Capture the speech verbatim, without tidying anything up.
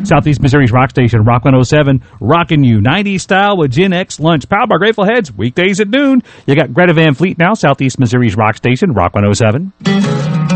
Southeast Missouri's Rock Station, Rock one oh seven, rocking you nineties style with Gen X Lunch, powered by Grateful Heads, weekdays at noon. You got Greta Van Fleet now, Southeast Missouri's Rock Station, Rock one oh seven.